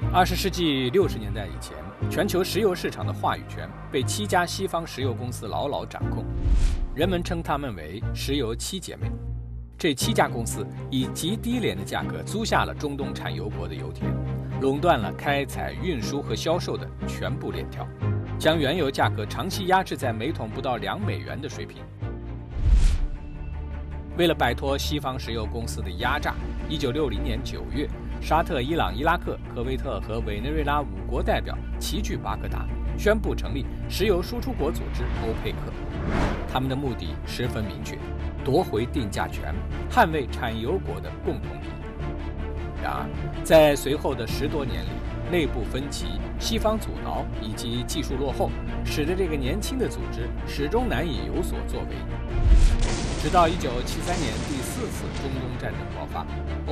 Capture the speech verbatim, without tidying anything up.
二十世纪六十年代以前，全球石油市场的话语权被七家西方石油公司牢牢掌控，人们称它们为石油七姐妹。这七家公司以极低廉的价格租下了中东产油国的油田，垄断了开采、运输和销售的全部链条，将原油价格长期压制在每桶不到两美元的水平。为了摆脱西方石油公司的压榨，一九六零年九月，沙特、伊朗、伊拉克、科威特和委内瑞拉五国代表齐聚巴格达，宣布成立石油输出国组织欧佩克。他们的目的十分明确，夺回定价权，捍卫产油国的共同利益。然而，在随后的十多年里，内部分歧、西方阻挠以及技术落后，使得这个年轻的组织始终难以有所作为。直到一九七三年第四次中东战争爆发，